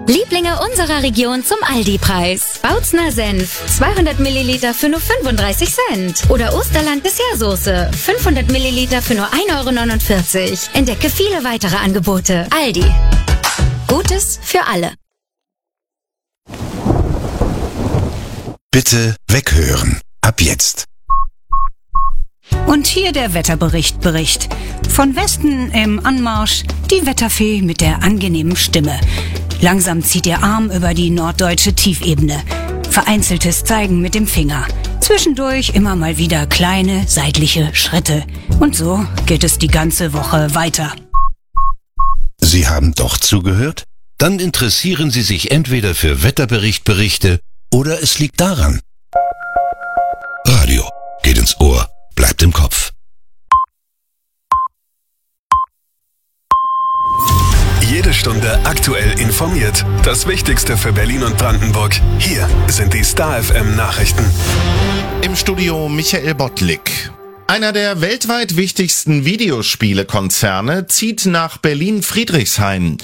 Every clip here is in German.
Lieblinge unserer Region zum Aldi-Preis. Bautzner Senf, 200 Milliliter für nur 35 Cent. Oder Osterland Dessertsoße, 500 Milliliter für nur 1,49 Euro. Entdecke viele weitere Angebote. Aldi. Gutes für alle. Bitte weghören. Ab jetzt. Und hier der Wetterbericht. Von Westen im Anmarsch die Wetterfee mit der angenehmen Stimme. Langsam zieht ihr Arm über die norddeutsche Tiefebene. Vereinzeltes Zeigen mit dem Finger. Zwischendurch immer mal wieder kleine seitliche Schritte. Und so geht es die ganze Woche weiter. Sie haben doch zugehört? Dann interessieren Sie sich entweder für Wetterberichte oder es liegt daran. Radio geht ins Ohr, bleibt im Kopf. Jede Stunde aktuell informiert. Das Wichtigste für Berlin und Brandenburg. Hier sind die Star FM Nachrichten. Im Studio Michael Bottlik. Einer der weltweit wichtigsten Videospielekonzerne zieht nach Berlin-Friedrichshain.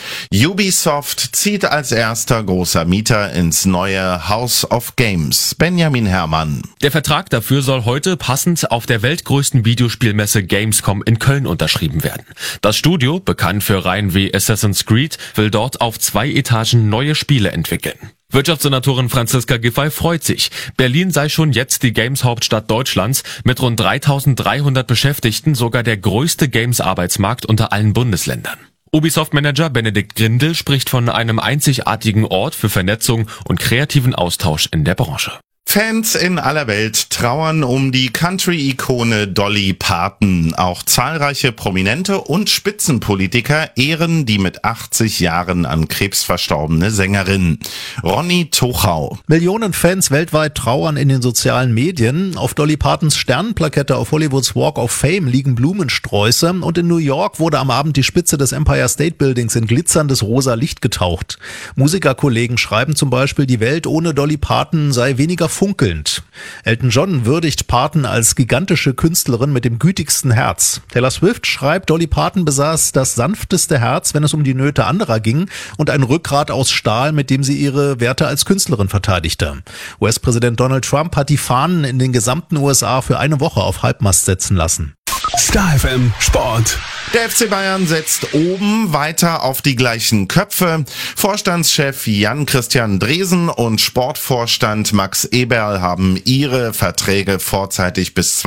Ubisoft zieht als erster großer Mieter ins neue House of Games. Benjamin Herrmann. Der Vertrag dafür soll heute passend auf der weltgrößten Videospielmesse Gamescom in Köln unterschrieben werden. Das Studio, bekannt für Reihen wie Assassin's Creed, will dort auf 2 Etagen neue Spiele entwickeln. Wirtschaftssenatorin Franziska Giffey freut sich. Berlin sei schon jetzt die Games-Hauptstadt Deutschlands, mit rund 3.300 Beschäftigten sogar der größte Games-Arbeitsmarkt unter allen Bundesländern. Ubisoft-Manager Benedikt Grindel spricht von einem einzigartigen Ort für Vernetzung und kreativen Austausch in der Branche. Fans in aller Welt trauern um die Country-Ikone Dolly Parton. Auch zahlreiche Prominente und Spitzenpolitiker ehren die mit 80 Jahren an Krebs verstorbene Sängerin. Ronny Tochau. Millionen Fans weltweit trauern in den sozialen Medien. Auf Dolly Partons Sternenplakette auf Hollywoods Walk of Fame liegen Blumensträuße und in New York wurde am Abend die Spitze des Empire State Buildings in glitzerndes rosa Licht getaucht. Musikerkollegen schreiben zum Beispiel, die Welt ohne Dolly Parton sei weniger funkelnd. Elton John würdigt Parton als gigantische Künstlerin mit dem gütigsten Herz. Taylor Swift schreibt, Dolly Parton besaß das sanfteste Herz, wenn es um die Nöte anderer ging, und ein Rückgrat aus Stahl, mit dem sie ihre Werte als Künstlerin verteidigte. US-Präsident Donald Trump hat die Fahnen in den gesamten USA für eine Woche auf Halbmast setzen lassen. Star FM Sport. Der FC Bayern setzt oben weiter auf die gleichen Köpfe. Vorstandschef Jan-Christian Dresen und Sportvorstand Max Eberl haben ihre Verträge vorzeitig bis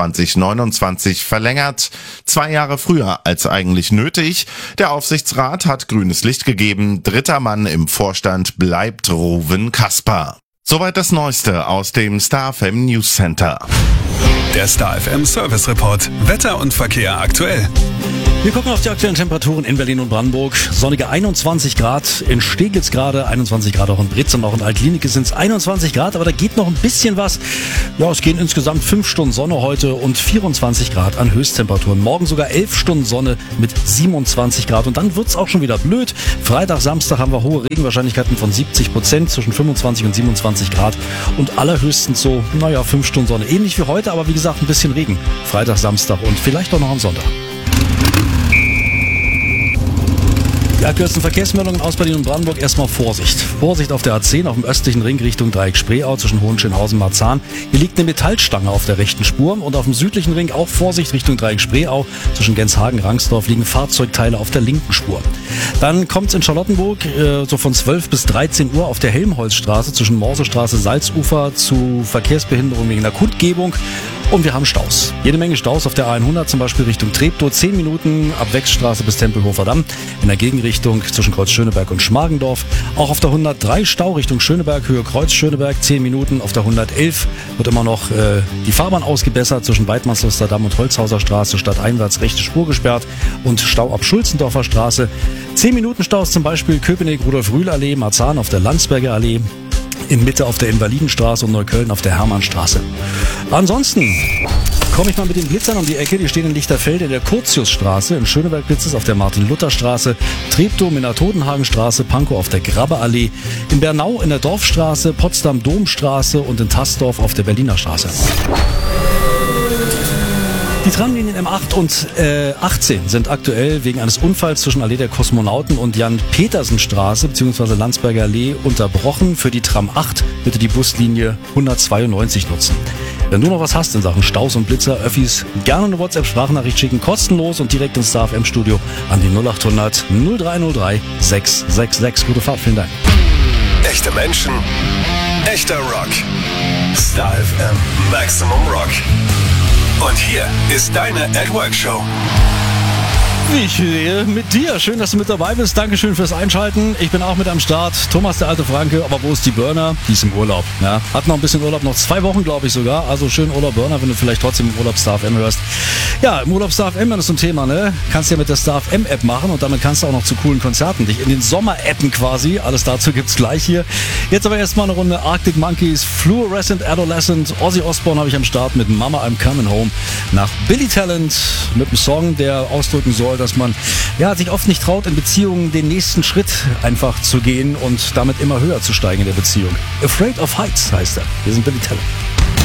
2029 verlängert. 2 Jahre früher als eigentlich nötig. Der Aufsichtsrat hat grünes Licht gegeben. Dritter Mann im Vorstand bleibt Ruven Kasper. Soweit das Neueste aus dem Star FM News Center. Der Star FM Service Report. Wetter und Verkehr aktuell. Wir gucken auf die aktuellen Temperaturen in Berlin und Brandenburg. Sonnige 21 Grad, in Steglitz gerade 21 Grad, auch in Britz und auch in Altlinike sind es 21 Grad, aber da geht noch ein bisschen was. Ja, es gehen insgesamt 5 Stunden Sonne heute und 24 Grad an Höchsttemperaturen. Morgen sogar 11 Stunden Sonne mit 27 Grad und dann wird's auch schon wieder blöd. Freitag, Samstag haben wir hohe Regenwahrscheinlichkeiten von 70%, zwischen 25 und 27 Grad und allerhöchstens so, 5 Stunden Sonne. Ähnlich wie heute, aber wie gesagt ein bisschen Regen. Freitag, Samstag und vielleicht auch noch am Sonntag. Die aktuellsten Verkehrsmeldungen aus Berlin und Brandenburg. Erstmal Vorsicht. Vorsicht auf der A10 auf dem östlichen Ring Richtung Dreieck Spreeau zwischen Hohenschönhausen und Marzahn. Hier liegt eine Metallstange auf der rechten Spur. Und auf dem südlichen Ring auch Vorsicht Richtung Dreieck Spreeau. Zwischen Genshagen und Rangsdorf liegen Fahrzeugteile auf der linken Spur. Dann kommt es in Charlottenburg so von 12 bis 13 Uhr auf der Helmholtzstraße zwischen Morsestraße, Salzufer zu Verkehrsbehinderung wegen der Kundgebung. Und wir haben Staus. Jede Menge Staus auf der A100, zum Beispiel Richtung Treptow, 10 Minuten ab Wechsstraße bis Tempelhofer Damm. In der Gegenrichtung zwischen Kreuz Schöneberg und Schmargendorf. Auch auf der 103 Stau Richtung Schöneberg, Höhe Kreuz Schöneberg, 10 Minuten. Auf der 111 wird immer noch die Fahrbahn ausgebessert zwischen Weidmannsluster Damm und Holzhauser Straße, stadteinwärts rechte Spur gesperrt und Stau ab Schulzendorfer Straße. 10 Minuten Staus zum Beispiel Köpenick, Rudolf-Rühl-Allee, Marzahn auf der Landsberger Allee. In Mitte auf der Invalidenstraße und Neukölln auf der Hermannstraße. Ansonsten komme ich mal mit den Blitzern um die Ecke. Die stehen in Lichterfelde in der Curtiusstraße, in Schöneberg blitzt es auf der Martin-Luther-Straße, Treptow in der Totenhagenstraße, Pankow auf der Grabbeallee, in Bernau in der Dorfstraße, Potsdam-Domstraße und in Tassdorf auf der Berliner Straße. Die Tramlinien M8 und 18 sind aktuell wegen eines Unfalls zwischen Allee der Kosmonauten und Jan-Petersen-Straße bzw. Landsberger Allee unterbrochen. Für die Tram 8 bitte die Buslinie 192 nutzen. Wenn du noch was hast in Sachen Staus und Blitzer, Öffis, gerne eine WhatsApp-Sprachnachricht schicken, kostenlos und direkt ins Star FM Studio an die 0800 0303 666. Gute Fahrt, vielen Dank. Echte Menschen, echter Rock. Star FM Maximum Rock. Und hier ist deine At-Work-Show. Ich rede mit dir. Schön, dass du mit dabei bist. Dankeschön fürs Einschalten. Ich bin auch mit am Start. Thomas, der alte Franke. Aber wo ist die Burner? Die ist im Urlaub. Ja, hat noch ein bisschen Urlaub. Noch 2 Wochen, glaube ich sogar. Also schön Urlaub Burner, wenn du vielleicht trotzdem im Urlaub Star FM hörst. Ja, im Urlaub Star FM, das ist so ein Thema, ne? Kannst du ja mit der Star FM App machen und damit kannst du auch noch zu coolen Konzerten dich in den Sommer appen quasi. Alles dazu gibt's gleich hier. Jetzt aber erstmal eine Runde Arctic Monkeys, Fluorescent Adolescent. Ozzy Osbourne habe ich am Start mit Mama I'm Coming Home. Nach Billy Talent mit einem Song, der ausdrücken soll, dass man sich oft nicht traut, in Beziehungen den nächsten Schritt einfach zu gehen und damit immer höher zu steigen in der Beziehung. Afraid of Heights heißt er. Wir sind Billy Talent.